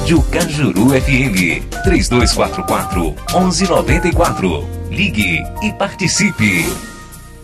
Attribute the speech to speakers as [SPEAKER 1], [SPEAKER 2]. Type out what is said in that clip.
[SPEAKER 1] Rádio Cajuru FM 3244 1194. Ligue e participe.